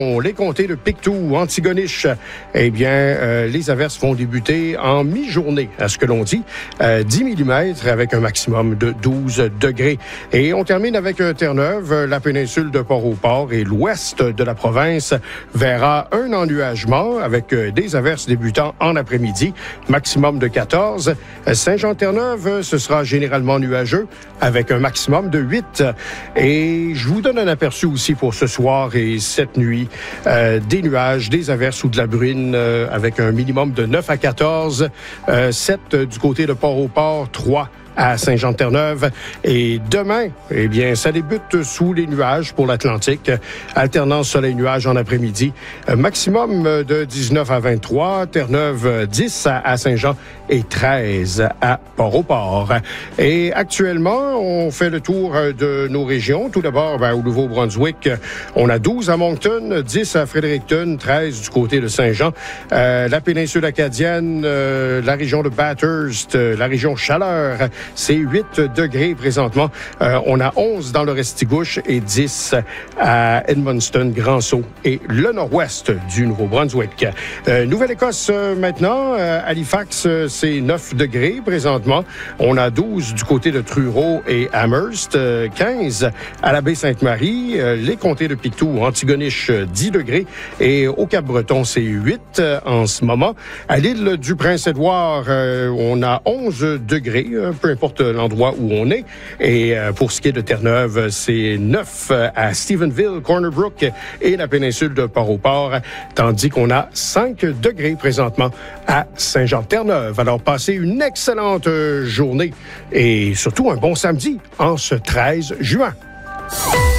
Les comtés de Pictou, Antigonish, eh bien, les averses vont débuter en mi-journée, à ce que l'on dit, 10 mm avec un maximum de 12 degrés. Et on termine avec Terre-Neuve, la péninsule de Port-au-Port et l'ouest de la province verra un ennuagement avec des averses débutant en après-midi, maximum de 14. Saint-Jean-Terre-Neuve, ce sera généralement nuageux avec un maximum de 8. Et je vous donne un aperçu aussi pour ce soir et cette nuit. Des nuages, des averses ou de la bruine avec un minimum de 9 à 14, 7 du côté de Port-au-Port, 3 à Saint-Jean-Terre-Neuve. Et demain, eh bien, ça débute sous les nuages pour l'Atlantique. Alternance soleil-nuage en après-midi. Maximum de 19 à 23. Terre-Neuve, 10 à Saint-Jean et 13 à Port-au-Port. Et actuellement, on fait le tour de nos régions. Tout d'abord, au Nouveau-Brunswick, on a 12 à Moncton, 10 à Fredericton, 13 du côté de Saint-Jean. La péninsule acadienne, la région de Bathurst, la région Chaleur, c'est 8 degrés présentement. On a 11 dans le Restigouche et 10 à Edmundston, Grand-Sault et le nord-ouest du Nouveau-Brunswick. Nouvelle-Écosse maintenant. Halifax, c'est 9 degrés présentement. On a 12 du côté de Truro et Amherst, 15 à la baie Sainte-Marie. Les comtés de Pictou, Antigonish, 10 degrés. Et au Cap-Breton, c'est 8 en ce moment. À l'île du Prince-Édouard, on a 11 degrés, peu importe l'endroit où on est. Et pour ce qui est de Terre-Neuve, c'est 9 à Stephenville, Corner Brook et la péninsule de Port-au-Port, tandis qu'on a 5 degrés présentement à Saint-Jean-Terre-Neuve. Alors, passez une excellente journée et surtout un bon samedi en ce 13 juin.